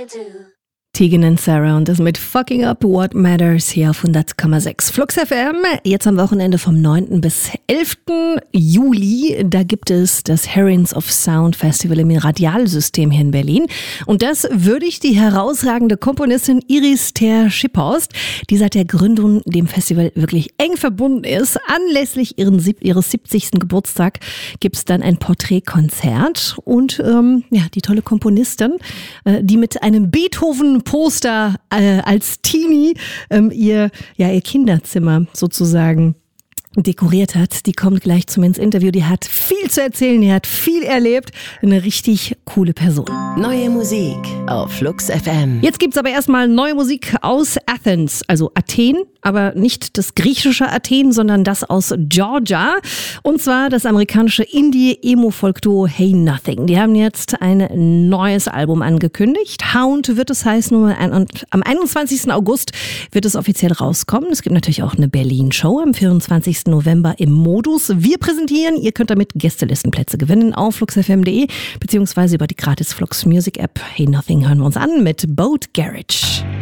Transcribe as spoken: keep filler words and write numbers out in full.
Tegan und Sarah und das mit Fucking Up What Matters hier auf hundert Komma sechs Flux F M. Jetzt am Wochenende vom neunten bis elften Juli, da gibt es das Herons of Sound Festival im Radialsystem hier in Berlin. Und das würdigt die herausragende Komponistin Iris Ter-Schipphorst, die seit der Gründung dem Festival wirklich eng verbunden ist. Anlässlich ihren, ihres siebzigsten Geburtstag gibt es dann ein Porträtkonzert und ähm, ja, die tolle Komponistin, äh, die mit einem Beethoven Poster äh, als Teenie ähm, ihr, ja, ihr Kinderzimmer sozusagen dekoriert hat. Die kommt gleich zu mir ins Interview. Die hat viel zu erzählen, die hat viel erlebt. Eine richtig coole Person. Neue Musik auf Flux F M. Jetzt gibt's aber erstmal neue Musik aus Athens, also Athen, aber nicht das griechische Athen, sondern das aus Georgia. Und zwar das amerikanische Indie-Emo-Folk-Duo Hey Nothing. Die haben jetzt ein neues Album angekündigt. Hound wird es heißen. Und am einundzwanzigsten August wird es offiziell rauskommen. Es gibt natürlich auch eine Berlin-Show am vierundzwanzigsten November im Modus. Wir präsentieren, ihr könnt damit Gästelistenplätze gewinnen auf flux f m punkt de beziehungsweise über die gratis Flux Music App. Hey Nothing hören wir uns an mit Boat Garage.